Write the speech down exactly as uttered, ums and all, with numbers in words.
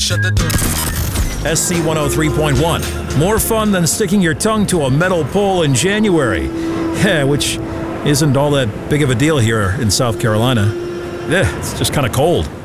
Shut the door. S C one oh three point one. More fun than sticking your tongue to a metal pole in January. Yeah, which isn't all that big of a deal here in South Carolina. Yeah, it's just kind of cold.